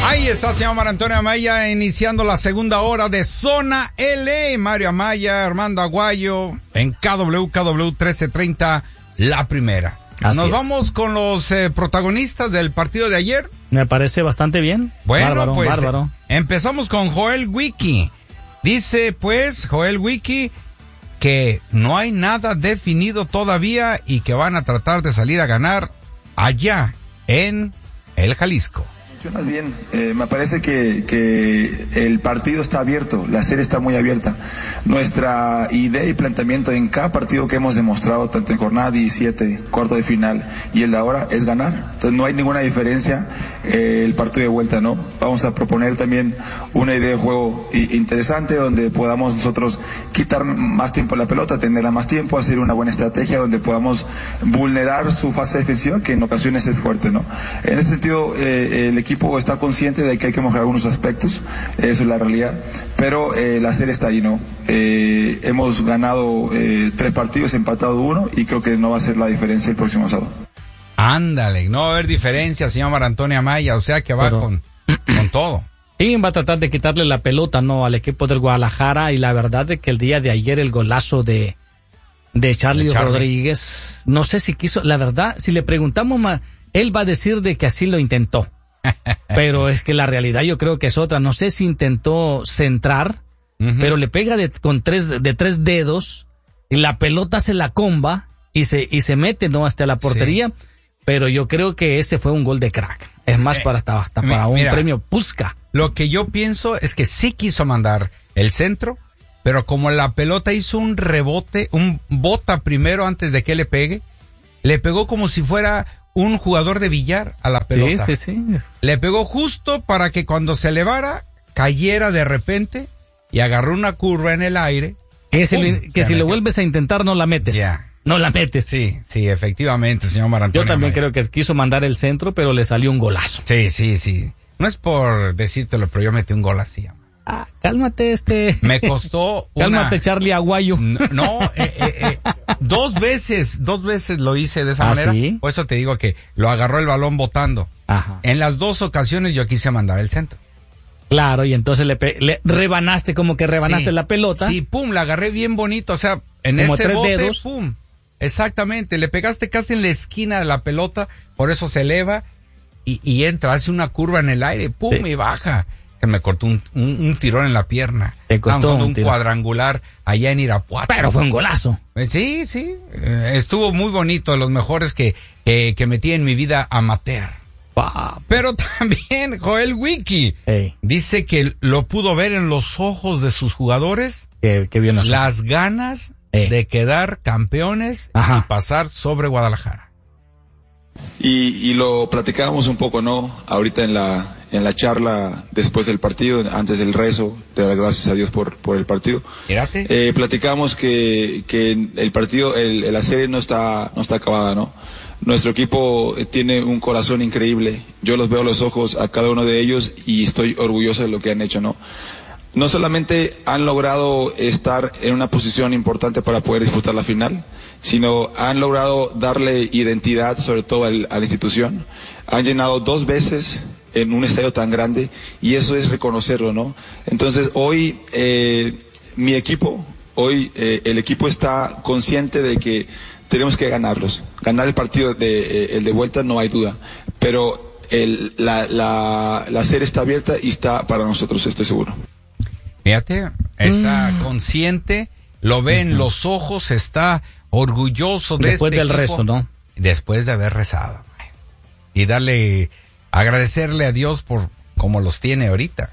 Ahí está, señor Mario Antonio Amaya, iniciando la segunda hora de Zona L. Mario Amaya, Armando Aguayo, en KW 1330, la primera. Nos vamos con los protagonistas del partido de ayer. Me parece bastante bien. Bueno, bárbaro. Empezamos con Joel Wiki. Dice, pues, Joel Wiki, que no hay nada definido todavía y que van a tratar de salir a ganar allá en el Jalisco. Mencionas bien, me parece que el partido está abierto, la serie está muy abierta. Nuestra idea y planteamiento en cada partido que hemos demostrado, tanto en jornada 17, cuarto de final y el de ahora, es ganar. Entonces no hay ninguna diferencia el partido de vuelta, ¿no? Vamos a proponer también una idea de juego interesante donde podamos nosotros quitar más tiempo a la pelota, tenerla más tiempo, hacer una buena estrategia donde podamos vulnerar su fase defensiva, que en ocasiones es fuerte, ¿no? En ese sentido, el equipo está consciente de que hay que mejorar algunos aspectos, eso es la realidad, pero la serie está ahí, ¿no? Hemos ganado 3 partidos, empatado 1 y creo que no va a ser la diferencia el próximo sábado. Ándale, no va a haber diferencia, señor Mario Antonio Amaya, o sea que va con todo. ¿Quién va a tratar de quitarle la pelota, no, al equipo del Guadalajara? Y la verdad es que el día de ayer el golazo de Charlie Rodríguez, no sé si quiso, la verdad, si le preguntamos más, él va a decir de que así lo intentó. Pero es que la realidad yo creo que es otra. No sé si intentó centrar, pero le pega de tres dedos y la pelota se la comba y se mete, ¿no?, hasta la portería. Sí. Pero yo creo que ese fue un gol de crack. Es más, hasta para un premio Puska. Lo que yo pienso es que sí quiso mandar el centro, pero como la pelota hizo un rebote, un bota primero antes de que le pegue, le pegó como si fuera un jugador de billar a la pelota. Sí. Le pegó justo para que cuando se elevara, cayera de repente y agarró una curva en el aire. Que si lo vuelves a intentar no la metes. Ya. No la metes. Sí, efectivamente, señor Mario Antonio. Yo también creo que quiso mandar el centro, pero le salió un golazo. Sí. No es por decírtelo, pero yo metí un gol así. Cálmate Me costó Cálmate, Charlie Aguayo. No, dos veces lo hice de esa manera. ¿Sí? Por eso te digo que lo agarró el balón botando. Ajá. En las 2 ocasiones yo quise mandar el centro. Claro, y entonces le rebanaste, como que rebanaste la pelota. Sí, pum, la agarré bien bonito, o sea, en como ese 3 bote, dedos. Pum. Exactamente, le pegaste casi en la esquina de la pelota, por eso se eleva y entra, hace una curva en el aire, pum, sí. Y baja. Se me cortó un tirón en la pierna. Te costó un cuadrangular allá en Irapuato. Pero fue un golazo. Sí. Estuvo muy bonito, de los mejores que metí en mi vida amateur. Wow. Pero también Joel Wiki dice que lo pudo ver en los ojos de sus jugadores. Qué bien las ganas de quedar campeones y pasar sobre Guadalajara. Y lo platicábamos un poco, ¿no? Ahorita en la charla después del partido, antes del rezo, de dar gracias a Dios por el partido. Platicamos que el partido, la serie no está acabada, ¿no? Nuestro equipo tiene un corazón increíble. Yo los veo a los ojos a cada uno de ellos y estoy orgulloso de lo que han hecho, ¿no? No solamente han logrado estar en una posición importante para poder disputar la final, sino han logrado darle identidad, sobre todo a la institución. Han llenado 2 veces en un estadio tan grande y eso es reconocerlo, ¿no? Entonces hoy mi equipo, el equipo está consciente de que tenemos que ganarlos. Ganar el partido el de vuelta no hay duda, pero la serie está abierta y está para nosotros, estoy seguro. Fíjate, está consciente, lo ve en los ojos, está orgulloso de después del equipo, rezo, ¿no? Después de haber rezado. Y agradecerle a Dios por cómo los tiene ahorita.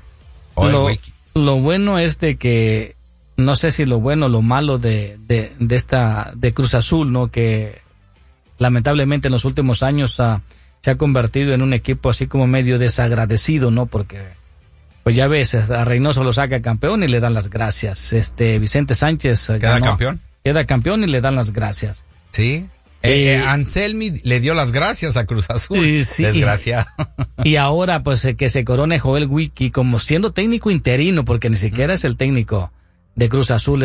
Lo bueno es de que, no sé si lo bueno o lo malo de Cruz Azul, ¿no? Que lamentablemente en los últimos años se ha convertido en un equipo así como medio desagradecido, ¿no? Porque pues ya ves, a Reynoso lo saca campeón y le dan las gracias. Vicente Sánchez queda campeón y le dan las gracias. Sí. Anselmi le dio las gracias a Cruz Azul. Sí, desgraciado. Y ahora pues que se corone Joel Wiki como siendo técnico interino, porque ni siquiera es el técnico de Cruz Azul,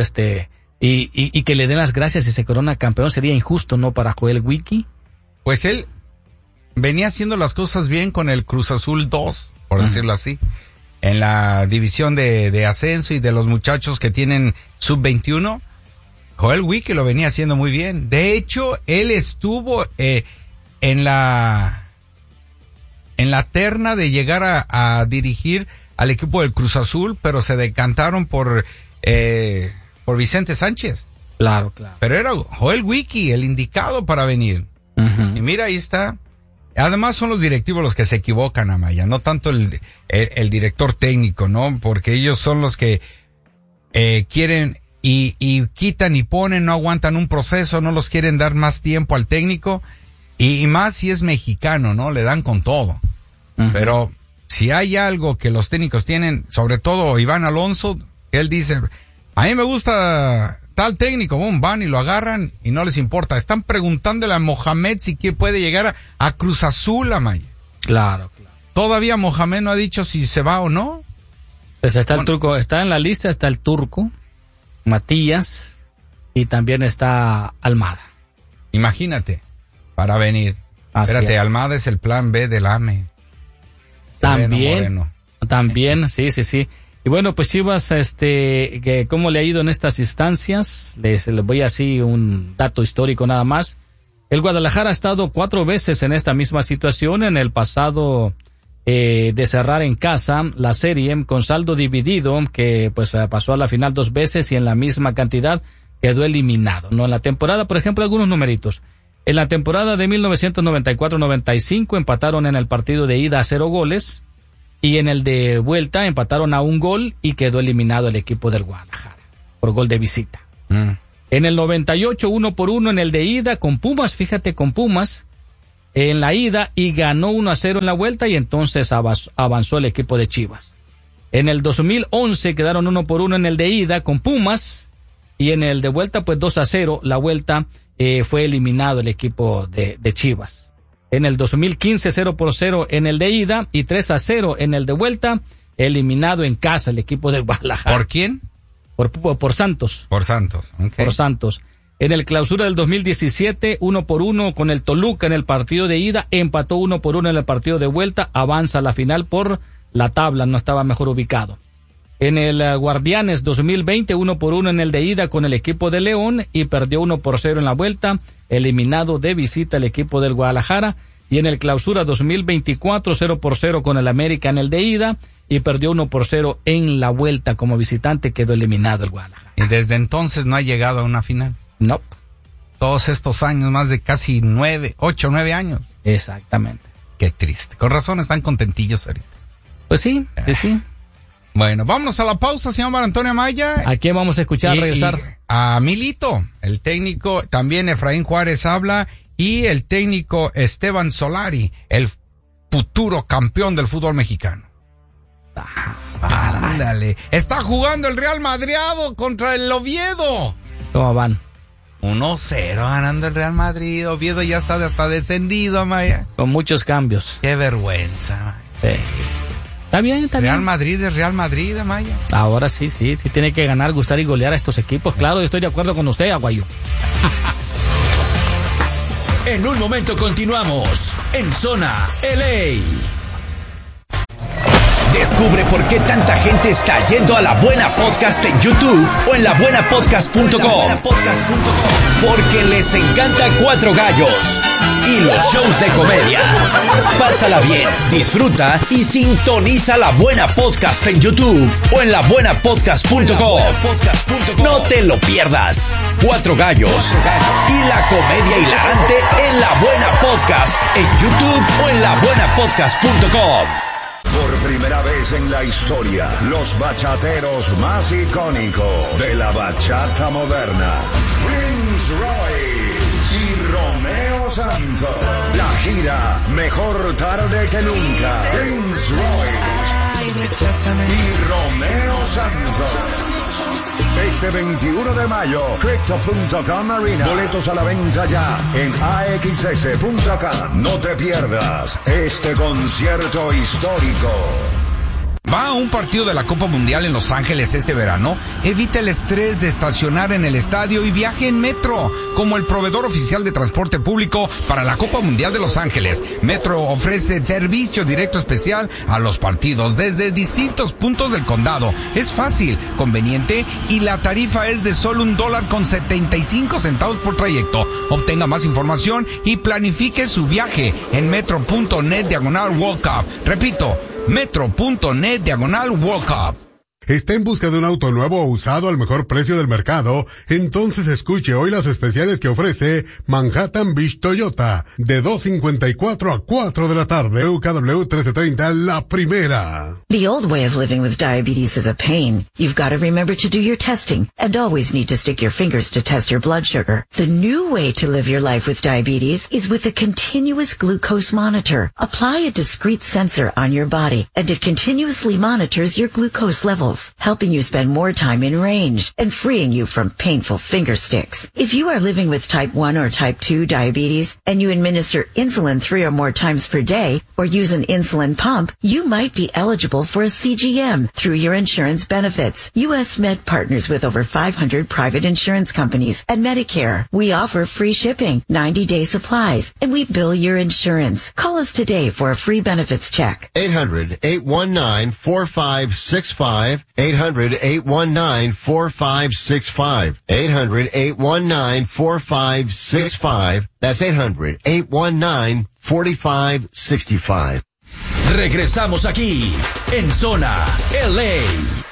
y que le den las gracias y se corona campeón, sería injusto, ¿no?, para Joel Wiki. Pues él venía haciendo las cosas bien con el Cruz Azul 2, por decirlo así, en la división de ascenso y de los muchachos que tienen sub-21, Joel Wiki lo venía haciendo muy bien. De hecho, él estuvo en la terna de llegar a dirigir al equipo del Cruz Azul, pero se decantaron por Vicente Sánchez. Claro. Pero era Joel Wiki el indicado para venir. Uh-huh. Y mira, ahí está. Además son los directivos los que se equivocan, Amaya, no tanto el director técnico, ¿no? Porque ellos son los que quieren y quitan y ponen, no aguantan un proceso, no los quieren dar más tiempo al técnico, y más si es mexicano, ¿no? Le dan con todo. Uh-huh. Pero si hay algo que los técnicos tienen, sobre todo Iván Alonso, él dice, a mí me gusta tal técnico, van y lo agarran y no les importa. Están preguntándole a Mohamed si puede llegar a Cruz Azul, Amaya. Claro. Todavía Mohamed no ha dicho si se va o no. Pues está el turco, está en la lista, está el turco, Matías, y también está Almada. Imagínate, para venir. Espérate, Almada es el plan B del AME. También, sí. Y bueno, pues Chivas, ¿cómo le ha ido en estas instancias? Les voy así un dato histórico nada más. El Guadalajara ha estado 4 veces en esta misma situación. En el pasado, de cerrar en casa la serie con saldo dividido, que pues pasó a la final 2 veces y en la misma cantidad quedó eliminado, ¿no? En la temporada, por ejemplo, algunos numeritos. En la temporada de 1994-95 empataron en el partido de ida a 0 goles. Y en el de vuelta empataron a 1 gol y quedó eliminado el equipo del Guadalajara por gol de visita. En el 98, 1-1 en el de ida con Pumas, fíjate, con Pumas en la ida, y ganó 1-0 en la vuelta, y entonces avanzó el equipo de Chivas. En el 2011 quedaron 1-1 en el de ida con Pumas, y en el de vuelta pues 2-0 la vuelta, fue eliminado el equipo de Chivas. En el 2015, 0-0 en el de ida y 3-0 en el de vuelta, eliminado en casa el equipo del Guadalajara. ¿Por quién? Por Santos. Por Santos, okay. Por Santos. En el clausura del 2017, 1-1 con el Toluca en el partido de ida, empató 1-1 en el partido de vuelta, avanza a la final por la tabla, no estaba mejor ubicado. En el Guardianes 2020, 1-1 en el de ida con el equipo de León y perdió 1-0 en la vuelta, eliminado de visita el equipo del Guadalajara. Y en el clausura 2024, 0-0 con el América en el de ida y perdió 1-0 en la vuelta como visitante, quedó eliminado el Guadalajara. Y desde entonces no ha llegado a una final. No. Todos estos años, más de casi 8 o 9 años. Exactamente. Qué triste. Con razón están contentillos ahorita. Pues sí, sí. Bueno, vámonos a la pausa, señor Mar Antonio Amaya. ¿A quién vamos a escuchar regresar? A Milito, el técnico, también Efraín Juárez habla, y el técnico Esteban Solari, el futuro campeón del fútbol mexicano. Ándale. Está jugando el Real Madrid contra el Oviedo. ¿Cómo van? 1-0 ganando el Real Madrid. Oviedo ya está hasta descendido, Amaya. Con muchos cambios. Qué vergüenza. Sí. Está bien. Real Madrid es Real Madrid, Amaya. Ahora sí tiene que ganar, gustar y golear a estos equipos. Claro, yo estoy de acuerdo con usted, Aguayo. En un momento continuamos en Zona LA. Descubre por qué tanta gente está yendo a La Buena Podcast en YouTube o en labuenapodcast.com. Porque les encanta Cuatro Gallos y los shows de comedia. Pásala bien, disfruta y sintoniza La Buena Podcast en YouTube o en labuenapodcast.com. No te lo pierdas. Cuatro Gallos y la comedia hilarante en La Buena Podcast en YouTube o en labuenapodcast.com. Por primera vez en la historia, los bachateros más icónicos de la bachata moderna, Prince Royce y Romeo Santos. La gira Mejor Tarde que Nunca. Prince Royce y Romeo Santos. Este 21 de mayo, Crypto.com Arena. Boletos a la venta ya en AXS.com. No te pierdas este concierto histórico. ¿Va a un partido de la Copa Mundial en Los Ángeles este verano? Evite el estrés de estacionar en el estadio y viaje en Metro, como el proveedor oficial de transporte público para la Copa Mundial de Los Ángeles. Metro ofrece servicio directo especial a los partidos desde distintos puntos del condado. Es fácil, conveniente y la tarifa es de solo $1.75 por trayecto. Obtenga más información y planifique su viaje en metro.net/World Cup. Repito, metro.net/World Cup. ¿Está en busca de un auto nuevo o usado al mejor precio del mercado? Entonces escuche hoy las especiales que ofrece Manhattan Beach Toyota, de 2:54 a 4 de la tarde. UKW 1330, la primera. The old way of living with diabetes is a pain. You've got to remember to do your testing and always need to stick your fingers to test your blood sugar. The new way to live your life with diabetes is with a continuous glucose monitor. Apply a discrete sensor on your body and it continuously monitors your glucose levels, helping you spend more time in range and freeing you from painful finger sticks. If you are living with type 1 or type 2 diabetes and you administer insulin 3 or more times per day or use an insulin pump, you might be eligible for a CGM through your insurance benefits. U.S. Med partners with over 500 private insurance companies and Medicare. We offer free shipping, 90-day supplies, and we bill your insurance. Call us today for a free benefits check. 800-819-4565. 800-819-4565. 800-819-4565. That's 800-819-4565. Regresamos aquí, en Zona LA.